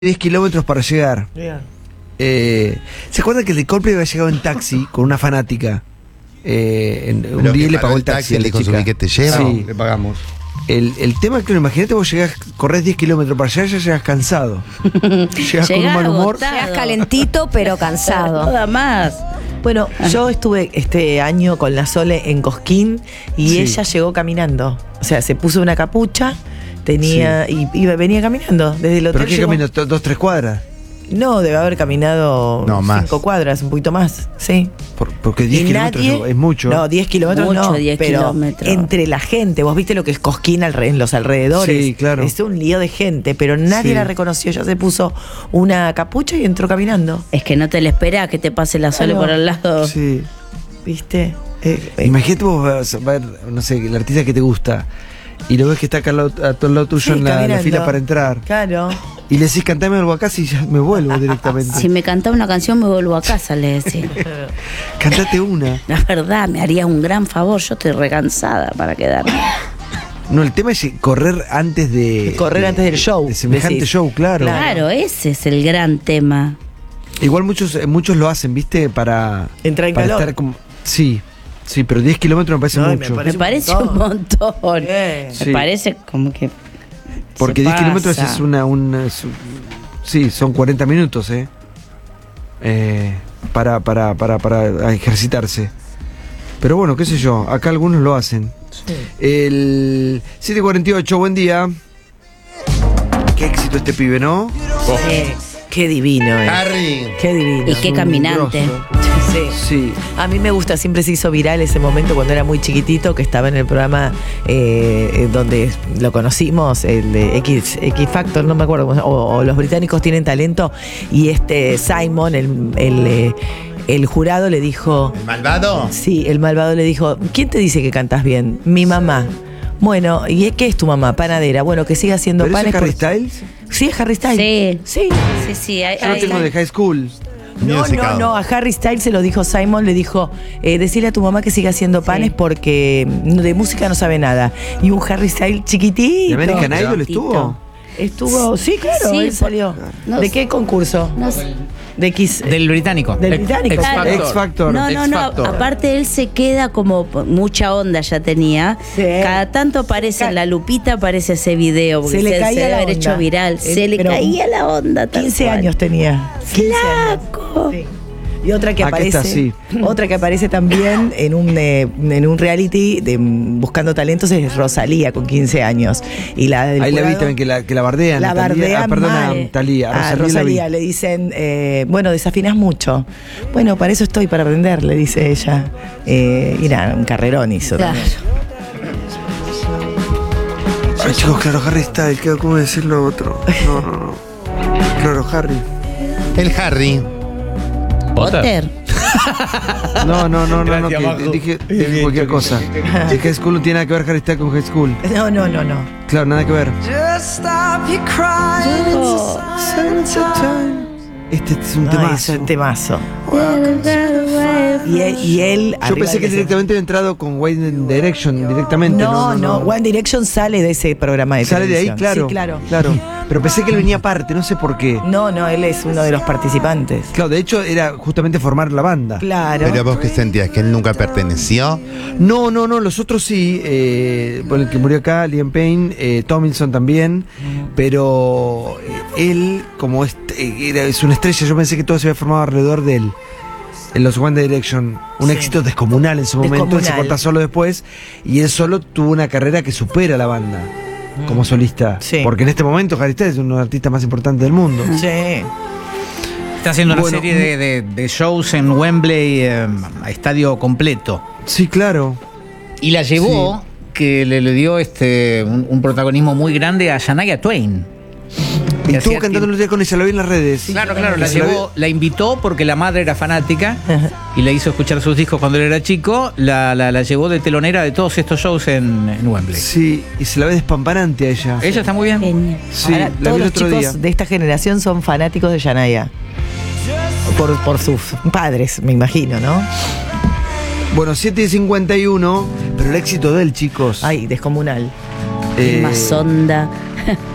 10 kilómetros para llegar. Yeah. ¿Se acuerdan que el de Coldplay había llegado en taxi con una fanática? Un día le pagó el taxi a la le dijo chica. que te lleva. Sí. Le pagamos. El tema es que imagínate vos llegás, corres 10 kilómetros para allá, ya llegas cansado. Llegás con un mal humor. agotado. Llegas calentito, pero cansado. Nada más. Bueno, yo estuve este año con la Sole en Cosquín y Sí. ella llegó caminando. O sea, se puso una capucha, tenía y venía caminando desde el hotel. ¿Pero qué llegó- camino? ¿2-3 cuadras? No, debe haber caminado No, más. 5 cuadras, un poquito más, sí. Porque 10 Y kilómetros nadie- es mucho. No, 10 kilómetros Mucho, no, 10 pero kilómetros. entre la gente, vos viste lo que es Cosquín en los alrededores. Sí, claro. Es un lío de gente, pero nadie Sí. la reconoció. Ella se puso una capucha y entró caminando, Es que no te le esperas que te pase la Sole Claro. por al lado. Sí. ¿viste? Imagínate vos vas a ver, no sé, el artista que te gusta y lo ves que está acá a todo lado tuyo Sí, en la caminando. fila para entrar. Claro. Y le decís, cantame algo acá, si ya me vuelvo directamente. Si me cantaba una canción me vuelvo a casa, le decía. Cantate una. La verdad, me harías un gran favor. Yo estoy recansada para quedarme. No, el tema es correr antes de... Correr antes del show, De semejante decís. show, claro. Claro, ese es el gran tema. Igual muchos lo hacen, ¿viste? Para... Entrar en para calor. estar como... Sí, pero 10 kilómetros me parece No, me mucho. parece Me parece un montón. Sí. Me parece como que. Porque se 10 kilómetros pasa. es sí, son 40 minutos, para ejercitarse. Pero bueno, qué sé yo, acá algunos lo hacen. Sí. El 7:48, buen día. Qué éxito este pibe, ¿no? Qué divino, Harry. Qué divino. Y qué Un caminante. grosso. Sí. Sí. A mí me gusta, siempre se hizo viral ese momento cuando era muy chiquitito, que estaba en el programa donde lo conocimos, el de X Factor, no me acuerdo, o Los Británicos Tienen Talento, y Simon, el jurado le dijo, ¿El malvado? sí, el malvado le dijo, ¿quién te dice que cantas bien? Mi mamá. Bueno, ¿y qué es tu mamá? Panadera. Bueno, que siga haciendo ¿Pero eso panes. es Harry porque- Styles? Sí, es Harry Styles. Sí. Sí. Sí. Yo lo tengo de High School. No, a Harry Styles se lo dijo Simon, le dijo, decirle a tu mamá que siga haciendo panes porque de música no sabe nada. Y un Harry Styles chiquitito. ¿De American Idol Chiquitito. estuvo? Sí, claro, Sí, él salió. no ¿De sé. qué concurso? No sé. De X. Del británico. Del británico. X Claro. Factor. X Factor. No, X Factor. aparte él se queda como mucha onda ya tenía. Sí. Cada tanto aparece en la lupita, aparece ese video, porque Se le caía debe la haber onda. hecho viral. Se le Pero caía la onda. tal 15 cual. años tenía. 15 años. ¡Flaco! Sí. Y otra que Aquí aparece, está, sí. otra que aparece también en un reality de Buscando Talentos es Rosalía con 15 años. Y la del Ahí la vi jurado- también que la bardean. La Talía. bardean Perdona, mal. Talía. A Rosalía la vi. Rosalía le dicen, bueno, desafinas mucho. Bueno, para eso estoy, para aprender, le dice ella. Y nada, un carrerón hizo. Claro. Ay, chicos, claro, Harry Styles. ¿Cómo decirlo otro? No. Claro, Harry. El Harry. Potter. No, Gracias, que Majo. dije Bien, cualquier Chucky. cosa. Si High School no tiene nada que ver Harry Styles con High School. No. Claro, nada que ver. Este es un No, temazo. es un temazo. Y él Yo pensé que directamente había entrado con One Direction directamente. No, One Direction sale de ese programa de Sale de ahí, televisión. claro. Sí, claro. Pero pensé que él venía aparte, no sé por qué. No, él es uno de los participantes. Claro, de hecho era justamente formar la banda. Claro. Pero vos qué sentías, que él nunca perteneció. No, los otros sí. Bueno, el que murió acá, Liam Payne, Tomlinson también. Pero él, como es una estrella, yo pensé que todo se había formado alrededor de él. En los One Direction, un Sí. éxito descomunal en su momento, él se Descomunal. corta solo después, y él solo tuvo una carrera que supera a la banda como solista. Sí. Porque en este momento Harry Styles es uno de los artistas más importantes del mundo. Sí. Está haciendo una Bueno, serie de shows en Wembley a estadio completo. Sí, claro. Y la llevó, que le dio un protagonismo muy grande a Shania Twain. Y Que estuvo hacía cantando el otro día con ella, lo vi en las redes. Claro, la la invitó porque la madre era fanática y le hizo escuchar sus discos cuando él era chico. La llevó de telonera de todos estos shows en Wembley. Sí, y se la ve despampanante a ella. Ella está muy bien. Genial. Sí, Ahora, la vi todos el los otro chicos día. de esta generación son fanáticos de Shania. Por sus padres, me imagino, ¿no? Bueno, 7:51, pero el éxito de él, chicos. Ay, descomunal. eh, Más onda.